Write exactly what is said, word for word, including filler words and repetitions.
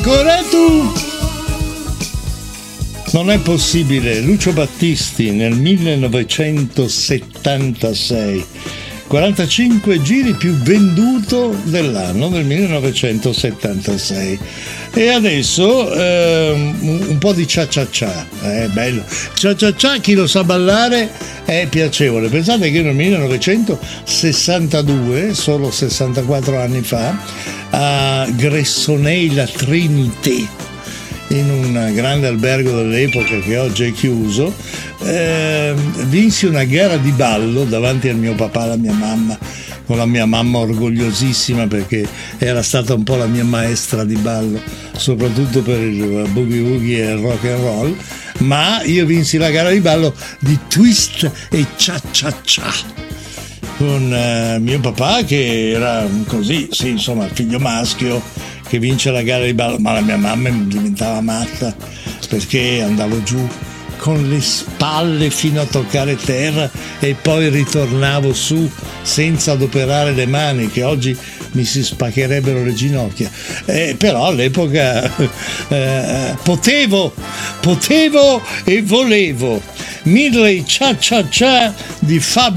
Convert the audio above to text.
ancora tu. Non è possibile. Lucio Battisti nel millenovecentosettantasei, quarantacinque giri più venduto dell'anno del millenovecentosettantasei. E adesso ehm, un po' di cia cia cia, è bello. Cia cia cia, chi lo sa ballare è piacevole. Pensate che io nel millenovecentosessantadue, solo sessantaquattro anni fa, a Gressoney-la Trinité, in un grande albergo dell'epoca che oggi è chiuso, eh, vinsi una gara di ballo davanti al mio papà e alla mia mamma, con la mia mamma orgogliosissima perché era stata un po' la mia maestra di ballo, soprattutto per il boogie woogie e il rock and roll, ma io vinsi la gara di ballo di twist e cha cha cha con eh, mio papà, che era così, sì, insomma, il figlio maschio che vince la gara di ballo, ma la mia mamma diventava matta perché andavo giù con le spalle fino a toccare terra e poi ritornavo su senza adoperare le mani, che oggi mi si spaccherebbero le ginocchia, eh, però all'epoca eh, potevo potevo e volevo. Midley Cha Cha Cha di Fabio